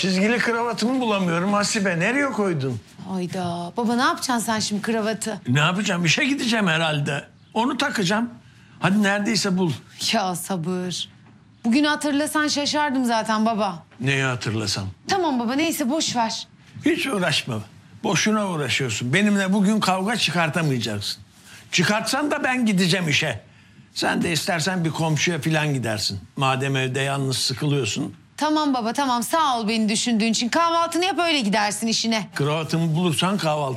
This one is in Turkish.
Çizgili kravatımı bulamıyorum Hasibe. Nereye koydun? Hayda. Baba ne yapacaksın sen şimdi kravatı? Ne yapacağım? İşe gideceğim herhalde. Onu takacağım. Hadi neredeyse bul. Ya sabır. Bugün hatırlasan şaşardım zaten baba. Neyi hatırlasam? Tamam baba neyse boş ver. Hiç uğraşma. Boşuna uğraşıyorsun. Benimle bugün kavga çıkartamayacaksın. Çıkartsan da ben gideceğim işe. Sen de istersen bir komşuya falan gidersin. Madem evde yalnız sıkılıyorsun. Tamam baba tamam sağ ol beni düşündüğün için. Kahvaltını yap öyle gidersin işine. Kravatımı bulursan kahvaltı